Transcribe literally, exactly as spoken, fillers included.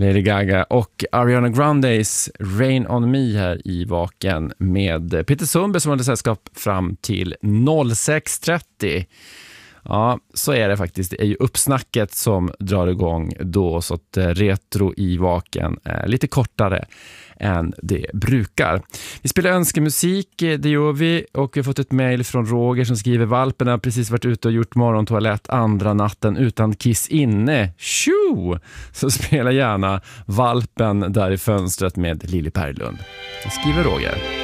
Lady Gaga och Ariana Grandes Rain on Me här i Vaken med Peter Sundberg som hade sällskap fram till sex trettio. Ja, så är det faktiskt. Det är ju uppsnacket som drar igång då, så att retro i Vaken är lite kortare än det brukar. Vi spelar önskemusik, det gör vi, och vi har fått ett mejl från Roger som skriver: Valpen har precis varit ute och gjort morgontoalett andra natten utan kiss inne. Tjo! Så spela gärna Valpen där i fönstret med Lili Perlund. Det skriver Roger.